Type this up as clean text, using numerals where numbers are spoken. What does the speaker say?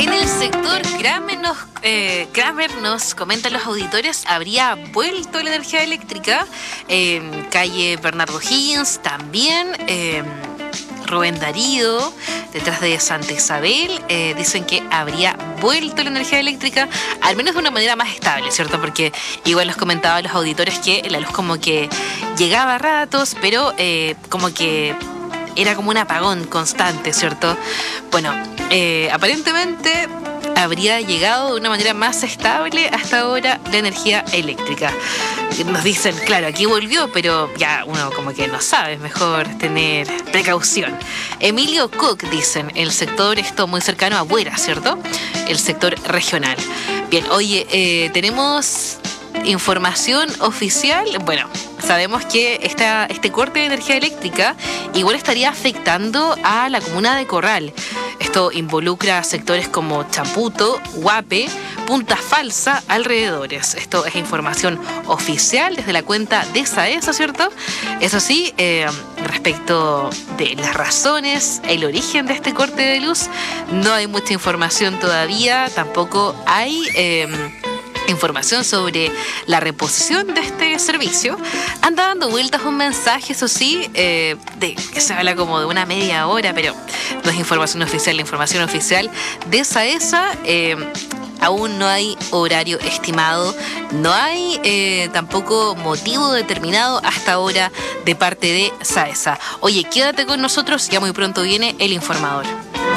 En el sector Kramer nos comenta a los auditores, habría vuelto la energía eléctrica. Calle Bernardo Higgins también. Rubén Darío, detrás de Santa Isabel, dicen que habría vuelto la energía eléctrica, al menos de una manera más estable, ¿cierto? Porque igual nos comentaba a los auditores que la luz como que llegaba a ratos, pero como que era como un apagón constante, ¿cierto? Bueno, aparentemente habría llegado de una manera más estable hasta ahora la energía eléctrica. Nos dicen, claro, aquí volvió, pero ya uno como que no sabe, es mejor tener precaución. Emilio Cook, dicen, el sector esto muy cercano a Buera, ¿cierto? El sector regional. Bien, oye, tenemos información oficial. Bueno, sabemos que este corte de energía eléctrica igual estaría afectando a la comuna de Corral. Esto involucra sectores como Champuto, Huape, Punta Falsa, alrededores. Esto es información oficial desde la cuenta de SAESA, ¿cierto? Eso sí, respecto de las razones, el origen de este corte de luz, no hay mucha información todavía. Tampoco hay información sobre la reposición de este servicio. Anda dando vueltas un mensaje, eso sí, de que se habla como de una media hora, pero no es información oficial. La información oficial de SAESA, aún no hay horario estimado, no hay tampoco motivo determinado hasta ahora de parte de SAESA. Oye, quédate con nosotros, ya muy pronto viene el informador.